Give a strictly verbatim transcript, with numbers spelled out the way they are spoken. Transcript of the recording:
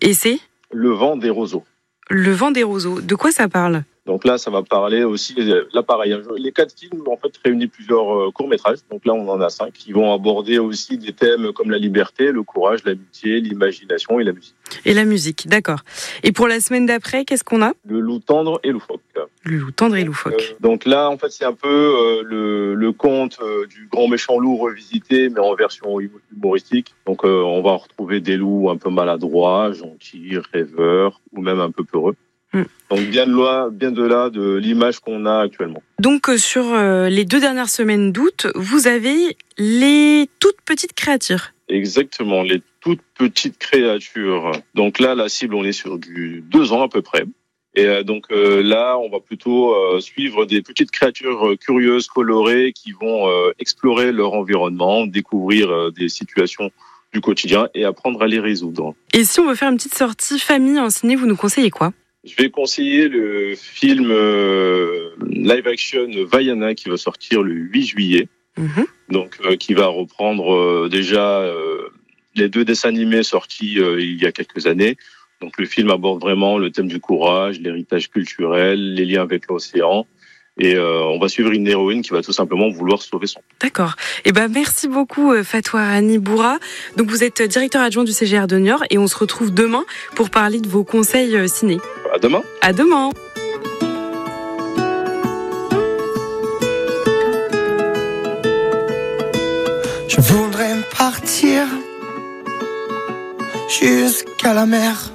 Et c'est ? Le vent des roseaux. Le vent des roseaux. De quoi ça parle ? Donc là, ça va parler aussi, là pareil, les quatre films en fait réunissent plusieurs courts-métrages. Donc là, on en a cinq qui vont aborder aussi des thèmes comme la liberté, le courage, l'amitié, l'imagination et la musique. Et la musique, d'accord. Et pour la semaine d'après, qu'est-ce qu'on a ? Le loup tendre et loufoque. Le loup tendre et loufoque. Donc, euh, donc là, en fait, c'est un peu euh, le, le conte euh, du grand méchant loup revisité, mais en version humoristique. Donc euh, on va retrouver des loups un peu maladroits, gentils, rêveurs ou même un peu peureux. Donc bien de là, bien de là de l'image qu'on a actuellement. Donc euh, sur euh, les deux dernières semaines d'août, vous avez les toutes petites créatures. Exactement, les toutes petites créatures. Donc là, la cible, on est sur du deux ans à peu près. Et euh, donc euh, là, on va plutôt euh, suivre des petites créatures euh, curieuses, colorées, qui vont euh, explorer leur environnement, découvrir euh, des situations du quotidien et apprendre à les résoudre. Et si on veut faire une petite sortie famille en ciné, vous nous conseillez quoi ? Je vais conseiller le film euh, live action Vaiana qui va sortir le huit juillet. Mmh. Donc, euh, qui va reprendre euh, déjà euh, les deux dessins animés sortis euh, il y a quelques années. Donc, le film aborde vraiment le thème du courage, l'héritage culturel, les liens avec l'océan. Et euh, on va suivre une héroïne qui va tout simplement vouloir sauver son. D'accord. Eh ben merci beaucoup Fatwa Rani Boura. Donc vous êtes directeur adjoint du C G R de Niort et on se retrouve demain pour parler de vos conseils ciné. À demain. À demain. Je voudrais partir jusqu'à la mer.